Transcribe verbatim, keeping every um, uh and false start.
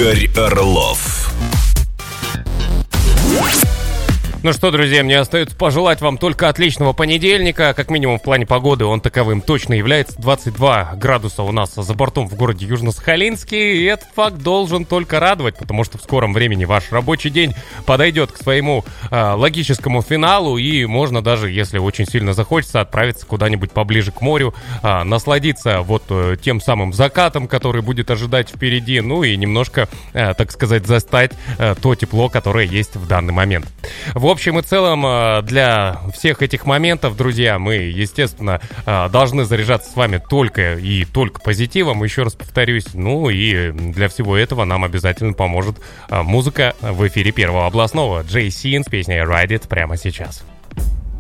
Игорь Орлов. Ну что, друзья, мне остается пожелать вам только отличного понедельника. Как минимум в плане погоды он таковым точно является. двадцать два градуса у нас за бортом в городе Южно-Сахалинске. И этот факт должен только радовать, потому что в скором времени ваш рабочий день подойдет к своему э, логическому финалу. И можно даже, если очень сильно захочется, отправиться куда-нибудь поближе к морю, э, насладиться вот э, тем самым закатом, который будет ожидать впереди. Ну и немножко, э, так сказать, застать э, то тепло, которое есть в данный момент. В общем и целом, для всех этих моментов, друзья, мы, естественно, должны заряжаться с вами только и только позитивом, еще раз повторюсь. Ну и для всего этого нам обязательно поможет музыка в эфире Первого областного. Джей Син с песней «Ride It» прямо сейчас.